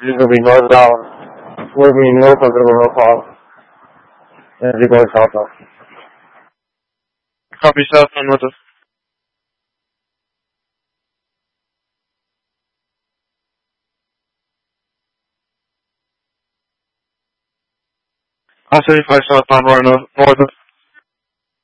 You're going to be northbound. We're going to be north of the Royal Falls. And you're going southbound. Copy southbound with us. I-75 southbound right north of